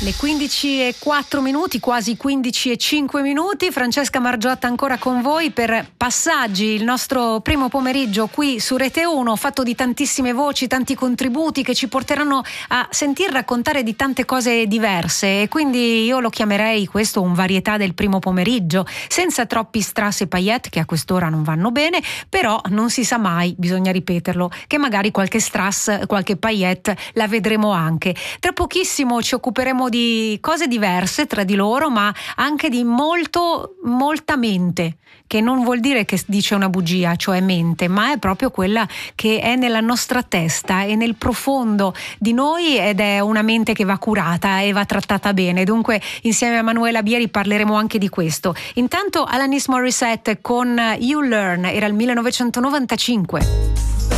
Le 15:04, quasi 15:05. Francesca Margiotta ancora con voi per Passaggi, il nostro primo pomeriggio qui su Rete 1, fatto di tantissime voci, tanti contributi che ci porteranno a sentir raccontare di tante cose diverse, e quindi io lo chiamerei questo un varietà del primo pomeriggio, senza troppi strass e paillette che a quest'ora non vanno bene, però non si sa mai, bisogna ripeterlo, che magari qualche strass, qualche paillette la vedremo anche. Tra pochissimo ci occuperemo di cose diverse tra di loro, ma anche di molta mente, che non vuol dire che dice una bugia, cioè mente, ma è proprio quella che è nella nostra testa e nel profondo di noi, ed è una mente che va curata e va trattata bene. Dunque insieme a Manuela Bieri parleremo anche di questo. Intanto Alanis Morissette con You Learn, era il 1995.